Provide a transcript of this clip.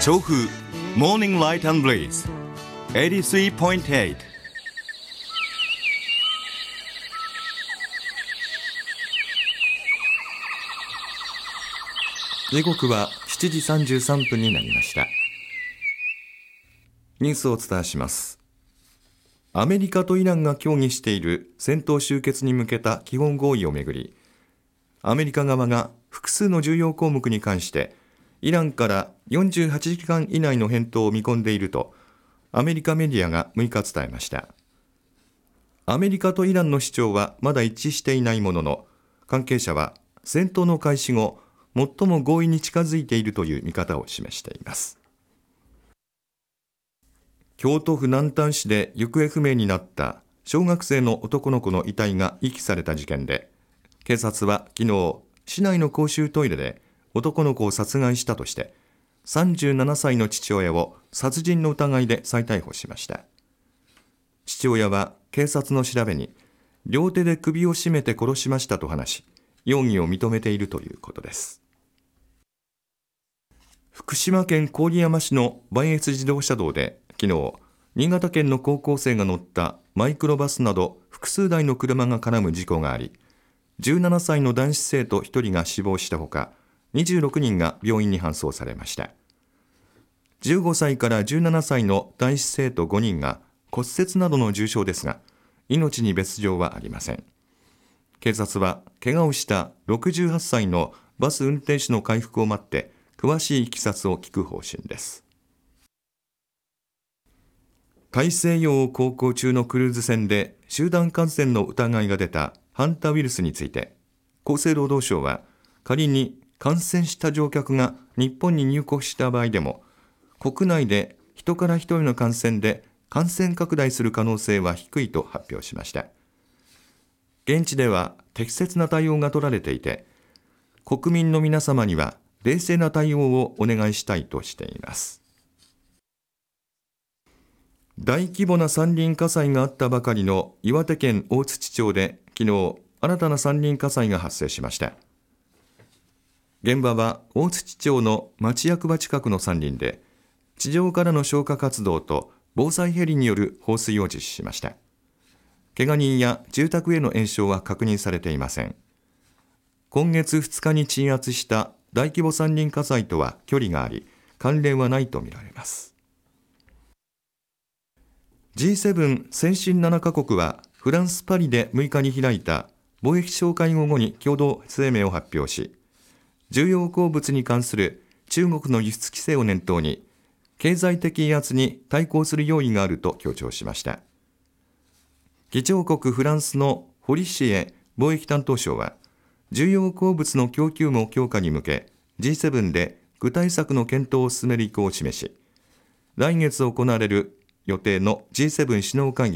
調布 Morning Light and Breeze 83.8。 時刻は7時33分になりました。ニュースをお伝えします。アメリカとイランが協議している戦闘終結に向けた基本合意をめぐり、アメリカ側が複数の重要項目に関してイランから48時間以内の返答を見込んでいるとアメリカメディアが6日伝えました。アメリカとイランの主張はまだ一致していないものの、関係者は戦闘の開始後最も合意に近づいているという見方を示しています。京都府南丹市で行方不明になった小学生の男の子の遺体が遺棄された事件で、警察は昨日市内の公衆トイレで男の子を殺害したとして37歳の父親を殺人の疑いで再逮捕しました。父親は警察の調べに両手で首を絞めて殺しましたと話し、容疑を認めているということです。福島県郡山市の磐越自動車道で昨日、新潟県の高校生が乗ったマイクロバスなど複数台の車が絡む事故があり、17歳の男子生徒1人が死亡したほか、26人が病院に搬送されました。15歳から17歳の男子生徒5人が骨折などの重傷ですが、命に別状はありません。警察は怪我をした68歳のバス運転手の回復を待って詳しいいきさつを聞く方針です。大西洋を航行中のクルーズ船で集団感染の疑いが出たハンタウイルスについて、厚生労働省は仮に感染した乗客が日本に入国した場合でも、国内で人から人への感染で感染拡大する可能性は低いと発表しました。現地では適切な対応が取られていて、国民の皆様には冷静な対応をお願いしたいとしています。大規模な山林火災があったばかりの岩手県大槌町で昨日新たな山林火災が発生しました。現場は大槌町の町役場近くの山林で、地上からの消火活動と防災ヘリによる放水を実施しました。怪我人や住宅への延焼は確認されていません。今月2日に鎮圧した大規模山林火災とは距離があり、関連はないとみられます。G7 先進7カ国はフランス・パリで6日に開いた貿易相会合後に共同声明を発表し、重要鉱物に関する中国の輸出規制を念頭に経済的威圧に対抗する用意があると強調しました。議長国フランスのホリシエ貿易担当相は、重要鉱物の供給網強化に向け G7 で具体策の検討を進める意向を示し、来月行われる予定の G7 首脳会議